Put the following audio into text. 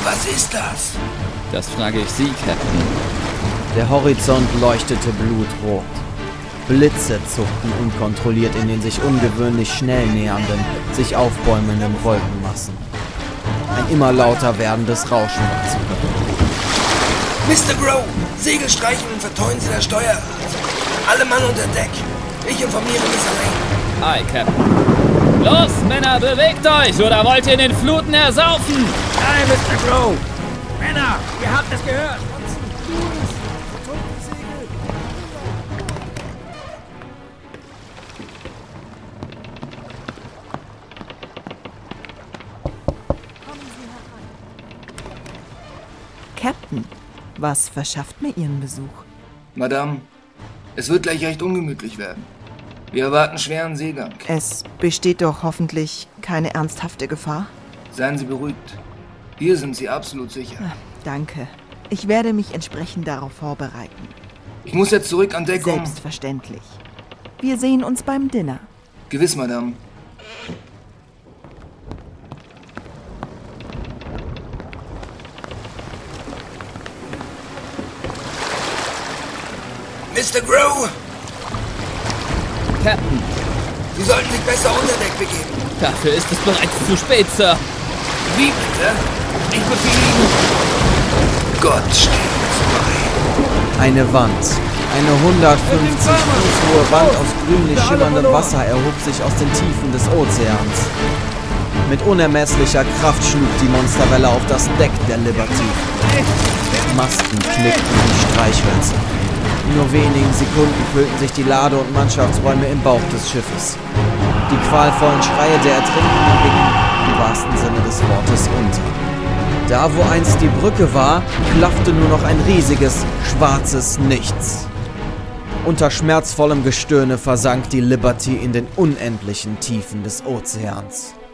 Was ist das? Das frage ich Sie, Captain. Der Horizont leuchtete blutrot. Blitze zuckten unkontrolliert in den sich ungewöhnlich schnell nähernden, sich aufbäumenden Wolkenmassen. Ein immer lauter werdendes Rauschen war zu hören. Mr. Grow, Segel streichen und verteuern Sie das Steuer. Alle Mann unter Deck. Ich informiere Miss Elaine. Aye, Captain. Los, Männer, bewegt euch, oder wollt ihr in den Fluten ersaufen? Nein, Mr. Grow! Männer, ihr habt es gehört! Captain, was verschafft mir Ihren Besuch? Madame, es wird gleich recht ungemütlich werden. Wir erwarten schweren Seegang. Es besteht doch hoffentlich keine ernsthafte Gefahr? Seien Sie beruhigt. Hier sind Sie absolut sicher. Danke. Ich werde mich entsprechend darauf vorbereiten. Ich muss jetzt zurück an Deck kommen. Selbstverständlich. Wir sehen uns beim Dinner. Gewiss, Madame. Mr. Grow! Captain, Sie sollten sich besser unter Deck begeben. dafür ist es bereits zu spät, Sir. Wie bitte? Ich befehle Ihnen. Gott steht uns bei. Eine Wand, eine 150 Fuß hohe Wand aus grünlich schimmerndem Wasser erhob sich aus den Tiefen des Ozeans. Mit unermesslicher Kraft schlug die Monsterwelle auf das Deck der Liberty. Masten knickten wie Streichhölzer. In nur wenigen Sekunden füllten sich die Lade- und Mannschaftsräume im Bauch des Schiffes. Die qualvollen Schreie der Ertrinkenden gingen im wahrsten Sinne des Wortes unter. Da, wo einst die Brücke war, klaffte nur noch ein riesiges, schwarzes Nichts. Unter schmerzvollem Gestöhne versank die Liberty in den unendlichen Tiefen des Ozeans.